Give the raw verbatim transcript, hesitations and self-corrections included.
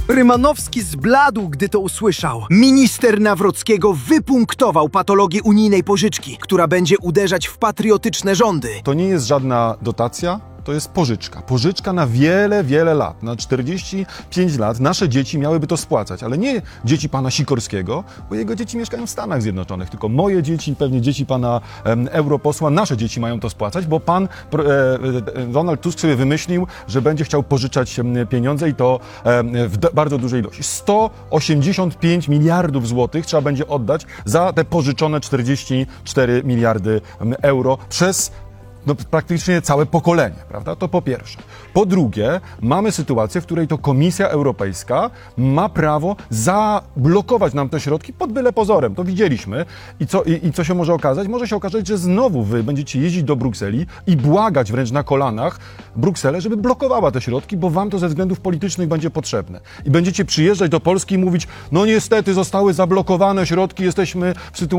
Rymanowski zbladł, gdy to usłyszał. Minister Nawrockiego wypunktował patologię unijnej pożyczki, która będzie uderzać w patriotyczne rządy. To nie jest żadna dotacja, to jest pożyczka. Pożyczka na wiele, wiele lat, na czterdzieści pięć lat nasze dzieci miałyby to spłacać, ale nie dzieci pana Sikorskiego, bo jego dzieci mieszkają w Stanach Zjednoczonych, tylko moje dzieci, pewnie dzieci pana em, europosła, nasze dzieci mają to spłacać, bo pan e, e, Donald Tusk sobie wymyślił, że będzie chciał pożyczać em, pieniądze i to em, w d- bardzo dużej ilości. sto osiemdziesiąt pięć miliardów złotych trzeba będzie oddać za te pożyczone czterdzieści cztery miliardy em, euro przez no, praktycznie całe pokolenie, prawda? To po pierwsze. Po drugie, mamy sytuację, w której to Komisja Europejska ma prawo zablokować nam te środki pod byle pozorem. To widzieliśmy. I co, i, i co się może okazać? Może się okazać, że znowu wy będziecie jeździć do Brukseli i błagać wręcz na kolanach Brukselę, żeby blokowała te środki, bo wam to ze względów politycznych będzie potrzebne. I będziecie przyjeżdżać do Polski i mówić, no niestety zostały zablokowane środki, jesteśmy w sytuacji,